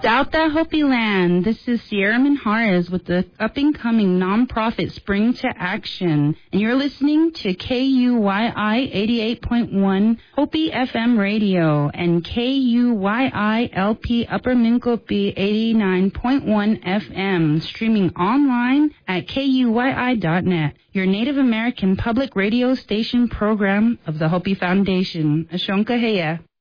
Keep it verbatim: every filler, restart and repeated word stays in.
Doubt That Hopi Land. This is Sierra Minhares with the up-and-coming nonprofit Spring to Action. And you're listening to K U Y I eighty-eight point one Hopi F M Radio and K U Y I L P Upper Minkopi eighty-nine point one F M, streaming online at K U Y I dot net, your Native American public radio station program of the Hopi Foundation. Ashonka Heya.